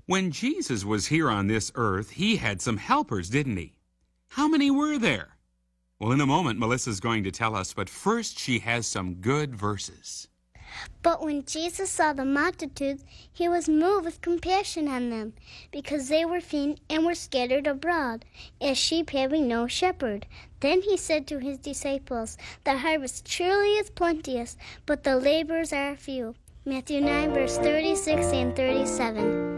When Jesus was here on this earth, he had some helpers, didn't he? How many were there? Well, in a moment, Melissa's going to tell us, but first she has some good verses. But when Jesus saw the multitudes, he was moved with compassion on them, because they were faint and were scattered abroad, as sheep having no shepherd. Then he said to his disciples, "The harvest truly is plenteous, but the laborers are few." Matthew 9, verse 36 and 37.